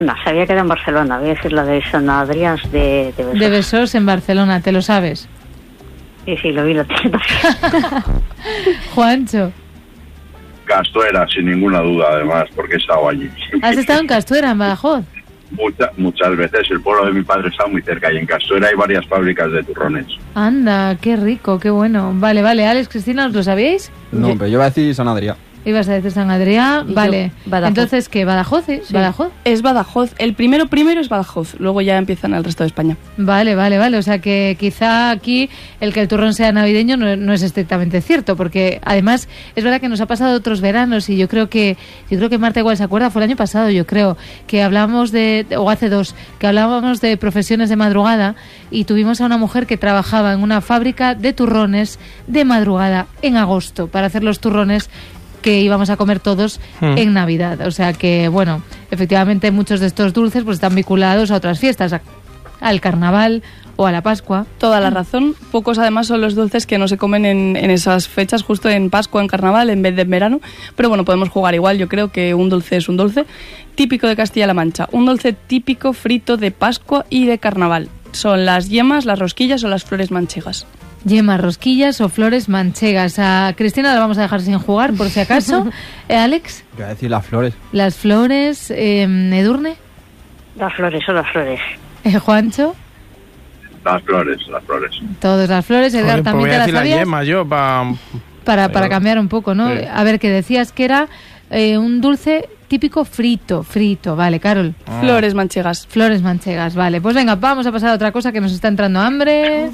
No, sabía que era en Barcelona. Voy a decir la de San Adrián de Besós. De Besós en Barcelona, ¿te lo sabes? Sí, lo vi, lo tengo. Juancho. Castuera, sin ninguna duda, además, porque he estado allí. ¿Has estado en Castuera, en Badajoz? Muchas veces. El pueblo de mi padre está muy cerca y en Castuera hay varias fábricas de turrones. Anda, qué rico, qué bueno. Vale, Alex, Cristina, ¿os lo sabíais? No, pero yo iba a decir San Adrián. Ibas a decir San Adrián, vale. Badajoz. Entonces, ¿qué? ¿Badajoz? ¿Sí? ¿Badajoz? Es Badajoz. El primero es Badajoz. Luego ya empiezan el resto de España. Vale. O sea que quizá aquí el que el turrón sea navideño no es estrictamente cierto, porque además es verdad que nos ha pasado otros veranos y yo creo que Marta igual se acuerda, fue el año pasado, yo creo, que hablamos o hace 2, que hablábamos de profesiones de madrugada y tuvimos a una mujer que trabajaba en una fábrica de turrones de madrugada en agosto para hacer los turrones que íbamos a comer todos en Navidad. O sea que, bueno, efectivamente muchos de estos dulces pues están vinculados a otras fiestas, al carnaval o a la Pascua. Toda la razón. Pocos además son los dulces que no se comen en esas fechas, justo en Pascua, en carnaval, en vez de en verano. Pero bueno, podemos jugar igual. Yo creo que un dulce es un dulce típico de Castilla-La Mancha. Un dulce típico frito de Pascua y de carnaval. Son las yemas, las rosquillas o las flores manchegas. Yemas, rosquillas o flores manchegas. A Cristina la vamos a dejar sin jugar, por si acaso. ¿Alex? Voy a decir las flores. Las flores. ¿Edurne? Las flores. ¿Juancho? Las flores. Todas las flores. Edgar, ¿también te las sabías? La yema, yo, para cambiar un poco, ¿no? Sí. A ver, que decías que era un dulce típico frito. Vale, Carol. Flores manchegas. Flores manchegas, vale. Pues venga, vamos a pasar a otra cosa que nos está entrando hambre.